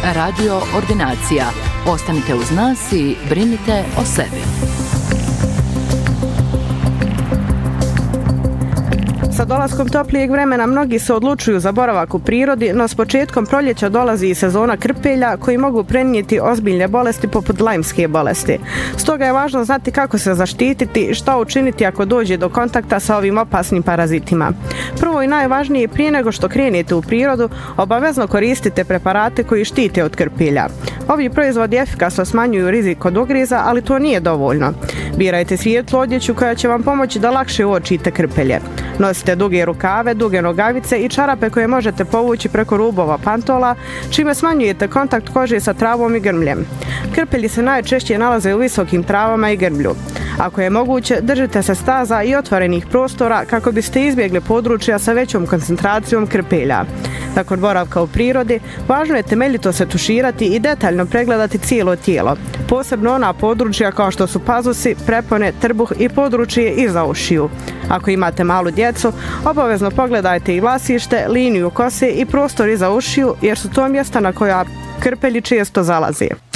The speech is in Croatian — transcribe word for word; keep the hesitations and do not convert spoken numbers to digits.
Radio Ordinacija. Ostanite uz nas i brinite o sebi. Sa dolaskom toplijeg vremena mnogi se odlučuju za boravak u prirodi, no s početkom proljeća dolazi i sezona krpelja koji mogu prenijeti ozbiljne bolesti poput lajmske bolesti. Stoga je važno znati kako se zaštititi i šta učiniti ako dođe do kontakta sa ovim opasnim parazitima. Prvo i najvažnije, prije nego što krenete u prirodu, obavezno koristite preparate koji štite od krpelja. Ovi proizvodi efikasno smanjuju rizik od ugriza, ali to nije dovoljno. Birajte svijetlu odjeću koja će vam pomoći da lakše uočite krpelje. Nosite duge rukave, duge nogavice i čarape koje možete povući preko rubova pantola, čime smanjujete kontakt kože sa travom i grmljem. Krpelji se najčešće nalaze u visokim travama i grmlju. Ako je moguće, držite se staza i otvorenih prostora kako biste izbjegli područja sa većom koncentracijom krpelja. Nakon boravka u prirodi, važno je temeljito se tuširati i detaljno pregledati cijelo tijelo, posebno ona područja kao što su pazusi, prepone, trbuh i područje iza ušiju. Ako imate malu djecu, obavezno pogledajte i vlasište, liniju kose i prostor iza ušiju, jer su to mjesta na koja krpelji često zalaze.